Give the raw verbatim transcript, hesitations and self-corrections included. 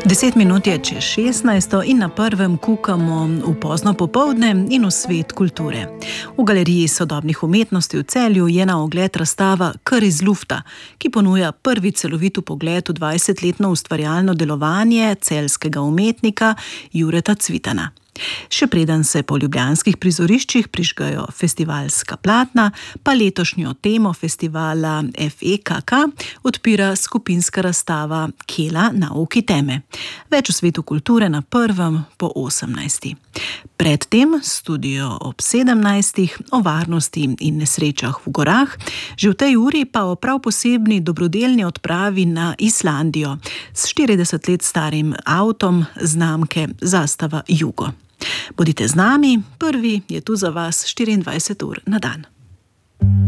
Deset minut je čez šestnajsto in na prvem kukamo v pozno popoldne in v svet kulture. V Galeriji sodobnih umetnosti v Celju je na ogled razstava Kar iz lufta, ki ponuja prvi celovit vpogled v dvajsetletno ustvarjalno delovanje celjskega umetnika Jureta Cvitana. Še preden se po ljubljanskih prizoriščih prižgajo festivalska platna, pa letošnjo temo festivala F E K K odpira skupinska razstava Kela nauki teme. Več v svetu kulture na prvem po osemnajsti. Predtem studio ob sedemnajstih o varnosti in nesrečah v gorah, že v tej uri pa o prav posebni dobrodelni odpravi na Islandijo s štirideset let starim avtom znamke Zastava Jugo. Bodite z nami, prvi je tu za vas štiriindvajset ur na dan.